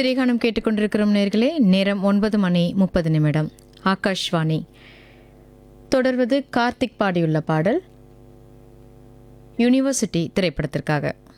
திரைகாணம் கேட்டுக்கொண்டிருக்கிறோம் நேர்களே. நேரம் 9:30 ஆகாஷ்வாணி. தொடர்வது கார்த்திக் பாடியுள்ள பாடல் யூனிவர்சிட்டி திரைப்படத்திற்காக.